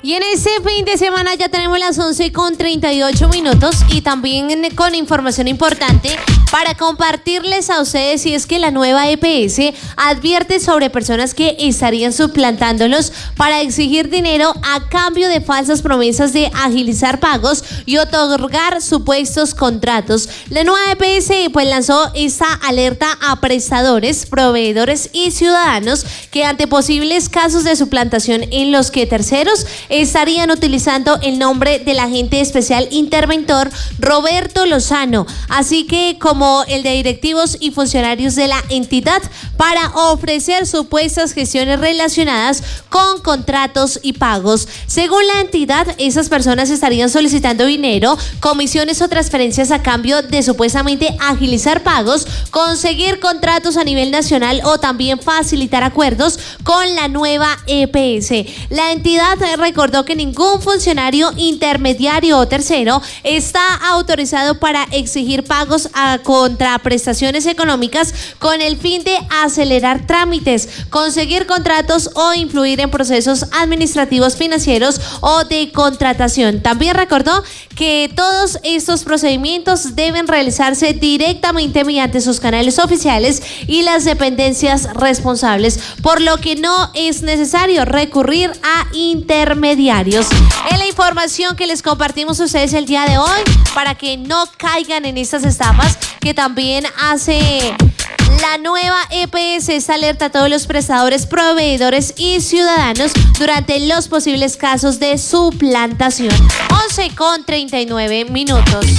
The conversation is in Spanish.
Y en este fin de semana ya tenemos las 11:38 y también con información importante para compartirles a ustedes, y es que la nueva EPS advierte sobre personas que estarían suplantándolos para exigir dinero a cambio de falsas promesas de agilizar pagos y otorgar supuestos contratos. La nueva EPS pues lanzó esta alerta a prestadores, proveedores y ciudadanos que ante posibles casos de suplantación en los que terceros estarían utilizando el nombre del agente especial interventor Roberto Lozano, así que como el de directivos y funcionarios de la entidad, para ofrecer supuestas gestiones relacionadas con contratos y pagos. Según la entidad, esas personas estarían solicitando dinero, comisiones o transferencias a cambio de supuestamente agilizar pagos, conseguir contratos a nivel nacional o también facilitar acuerdos con la nueva EPS. La entidad recordó que ningún funcionario intermediario o tercero está autorizado para exigir pagos a contraprestaciones económicas con el fin de acelerar trámites, conseguir contratos o influir en procesos administrativos, financieros o de contratación. También recordó que todos estos procedimientos deben realizarse directamente mediante sus canales oficiales y las dependencias responsables, por lo que no es necesario recurrir a intermediarios. Es la información que les compartimos a ustedes el día de hoy para que no caigan en estas estafas que también hace la nueva EPS. Esta alerta a todos los prestadores, proveedores y ciudadanos durante los posibles casos de suplantación. 11:39.